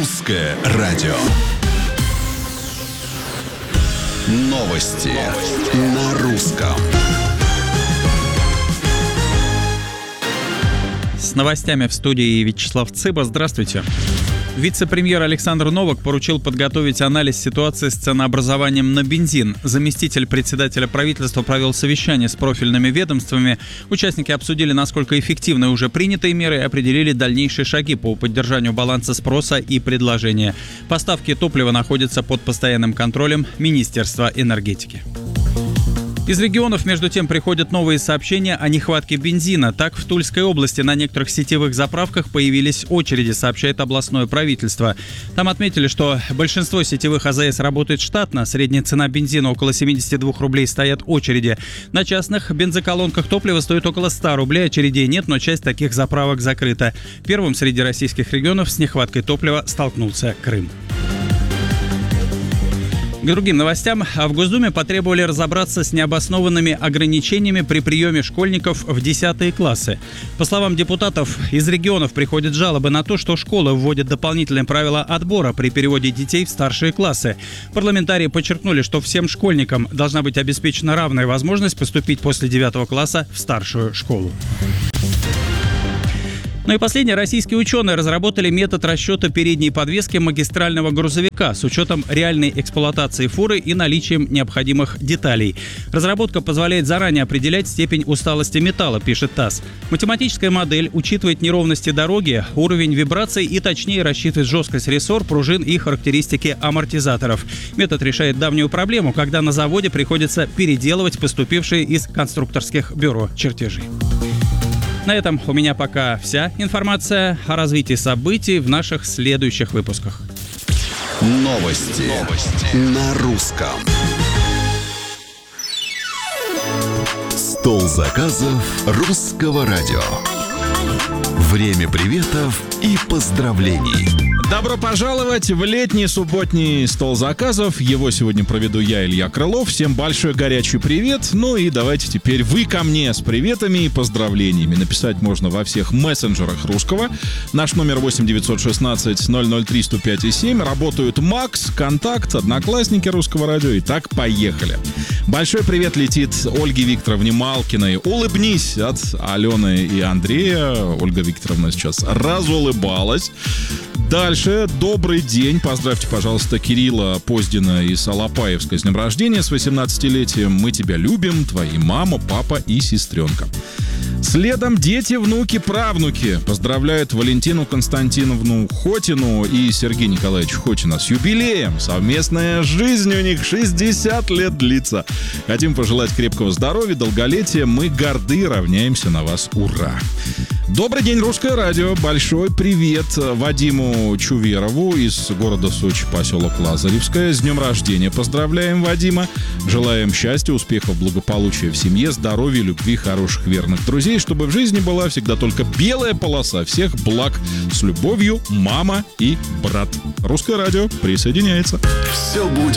Русское радио. Новости на русском. С новостями в студии Вячеслав Цыба. Здравствуйте. Вице-премьер Александр Новак поручил подготовить анализ ситуации с ценообразованием на бензин. Заместитель председателя правительства провел совещание с профильными ведомствами. Участники обсудили, насколько эффективны уже принятые меры, и определили дальнейшие шаги по поддержанию баланса спроса и предложения. Поставки топлива находятся под постоянным контролем Министерства энергетики. Из регионов, между тем, приходят новые сообщения о нехватке бензина. Так, в Тульской области на некоторых сетевых заправках появились очереди, сообщает областное правительство. Там отметили, что большинство сетевых АЗС работает штатно. Средняя цена бензина около 72 рублей, стоят очереди. На частных бензоколонках топливо стоит около 100 рублей, очередей нет, но часть таких заправок закрыта. Первым среди российских регионов с нехваткой топлива столкнулся Крым. К другим новостям. В Госдуме потребовали разобраться с необоснованными ограничениями при приеме школьников в 10 классы. По словам депутатов, из регионов приходят жалобы на то, что школы вводят дополнительные правила отбора при переводе детей в старшие классы. Парламентарии подчеркнули, что всем школьникам должна быть обеспечена равная возможность поступить после 9 класса в старшую школу. Ну и последнее. Российские ученые разработали метод расчета передней подвески магистрального грузовика с учетом реальной эксплуатации фуры и наличием необходимых деталей. Разработка позволяет заранее определять степень усталости металла, пишет ТАСС. Математическая модель учитывает неровности дороги, уровень вибраций и точнее рассчитывает жесткость рессор, пружин и характеристики амортизаторов. Метод решает давнюю проблему, когда на заводе приходится переделывать поступившие из конструкторских бюро чертежи. На этом у меня пока вся информация. О развитии событий в наших следующих выпусках. Новости на русском. Стол заказов Русского радио. Время приветов и поздравлений. Добро пожаловать в летний субботний стол заказов. Его сегодня проведу я, Илья Крылов. Всем большой горячий привет. Ну и давайте теперь вы ко мне с приветами и поздравлениями. Написать можно во всех мессенджерах русского. Наш номер 8 916 003 105 7. Работают Макс, Контакт, Одноклассники Русского радио. Итак, поехали. Большой привет летит Ольге Викторовне Малкиной. Улыбнись от Алены и Андрея. Ольга Викторовна сейчас разулыбалась. Дальше. Добрый день. Поздравьте, пожалуйста, Кирилла Поздина из Алапаевска с днем рождения, с 18-летием. Мы тебя любим. Твои мама, папа и сестренка. Следом дети, внуки, правнуки. Поздравляют Валентину Константиновну Хотину и Сергея Николаевича Хотина с юбилеем. Совместная жизнь у них 60 лет длится. Хотим пожелать крепкого здоровья, долголетия. Мы горды, равняемся на вас. Ура! Добрый день, Русское радио. Большой привет Вадиму Чуверову из города Сочи, поселок Лазаревское. С днем рождения поздравляем Вадима. Желаем счастья, успехов, благополучия в семье, здоровья, любви, хороших, верных друзей, чтобы в жизни была всегда только белая полоса. Всех благ. С любовью, мама и брат. Русское радио присоединяется. Все будет